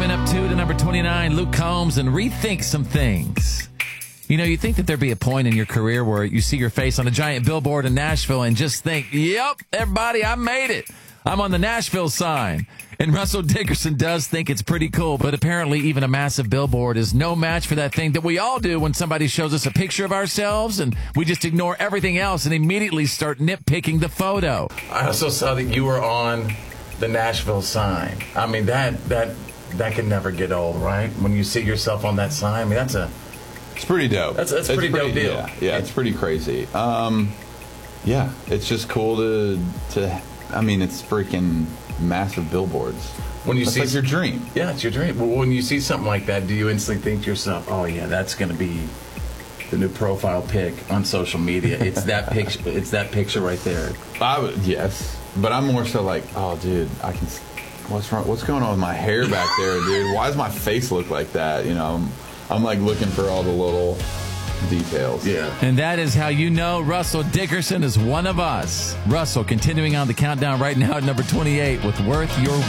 climbing up to number 29, Luke Combs, and Rethink Some Things. You know, you think that there'd be a point in your career where you see your face on a giant billboard in Nashville and just think, yep, everybody, I made it. I'm on the Nashville sign. And Russell Dickerson does think it's pretty cool, but apparently even a massive billboard is no match for that thing that we all do when somebody shows us a picture of ourselves and we just ignore everything else and immediately start nitpicking the photo. I also saw that you were on the Nashville sign. I mean, that can never get old, right? When you see yourself on that sign, I mean, it's pretty dope. That's a pretty dope deal. Yeah, it's pretty crazy. Yeah, it's just cool to. I mean, it's freaking massive billboards. When you That's see like your dream. Yeah, it's your dream. Well, when you see something like that, do you instantly think to yourself, "Oh yeah, that's going to be the new profile pic on social media"? It's that picture. It's that picture right there. Yes, but I'm more so like, oh, dude, I can. What's wrong? What's going on with my hair back there, dude? Why does my face look like that? You know, I'm like looking for all the little details. Yeah. And that is how you know Russell Dickerson is one of us. Russell continuing on the countdown right now at number 28 with Worth Your